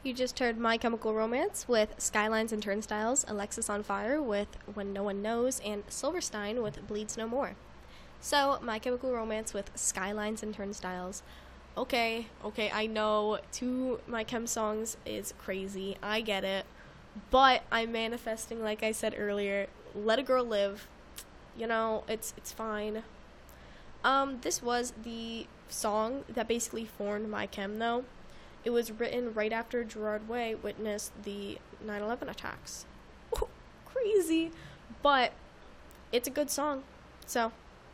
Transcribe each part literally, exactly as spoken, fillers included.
You just heard My Chemical Romance with Skylines and Turnstiles, Alexis on Fire with When No One Knows, and Silverstein with Bleeds No More. So, My Chemical Romance with Skylines and Turnstiles. Okay, okay, I know two My Chem songs is crazy. I get it. But I'm manifesting, like I said earlier, let a girl live. You know, it's it's fine. Um, this was the song that basically formed My Chem, though. It was written right after Gerard Way witnessed the nine eleven attacks. Ooh, crazy. But it's a good song. So,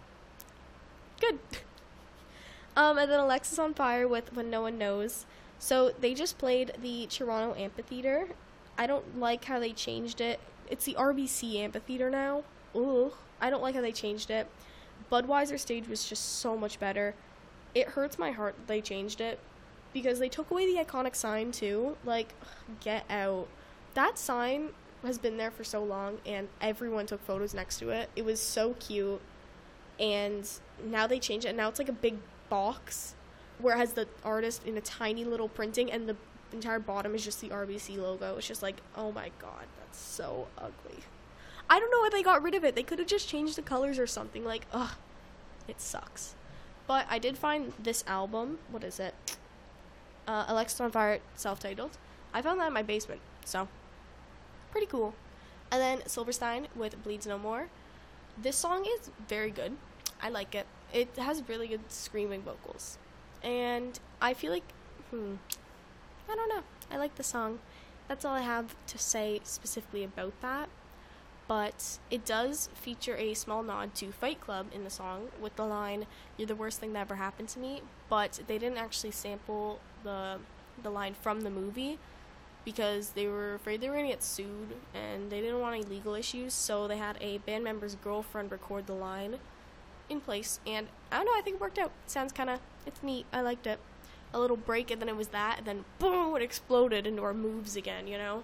good. um, and then Alexis on Fire with When No One Knows. So, they just played the Toronto Amphitheater. I don't like how they changed it. It's the R B C Amphitheater now. Ugh. I don't like how they changed it. Budweiser stage was just so much better. It hurts my heart that they changed it. Because they took away the iconic sign, too. Like, get out. That sign has been there for so long, and everyone took photos next to it. It was so cute. And now they changed it, and now it's like a big box where it has the artist in a tiny little printing, and the entire bottom is just the R B C logo. It's just like, oh my god, that's so ugly. I don't know why they got rid of it. They could have just changed the colors or something. Like, ugh, it sucks. But I did find this album. What is it? Uh, Alexis on Fire, self-titled. I found that in my basement, so pretty cool. And then Silverstein with Bleeds No More. This song is very good. I like it. It has really good screaming vocals. And I feel like, hmm, I don't know. I like the song. That's all I have to say specifically about that. But it does feature a small nod to Fight Club in the song with the line, "You're the worst thing that ever happened to me." But they didn't actually sample the the line from the movie because they were afraid they were going to get sued and they didn't want any legal issues, so they had a band member's girlfriend record the line in place, and I don't know, I think it worked out. It sounds kind of, it's neat. I liked it. A little break, and then it was that, and then boom, it exploded into our moves again, you know?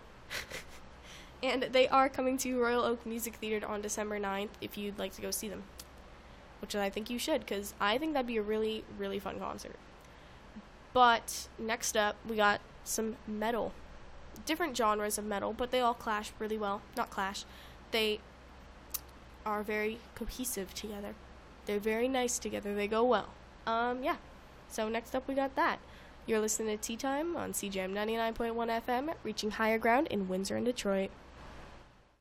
And they are coming to Royal Oak Music Theater on December ninth if you'd like to go see them, which I think you should, because I think that'd be a really, really fun concert. But next up, we got some metal. Different genres of metal, but they all clash really well. Not clash. They are very cohesive together. They're very nice together. They go well. Um, yeah. So next up, we got that. You're listening to Tea Time on C J M ninety-nine point one F M, reaching higher ground in Windsor and Detroit.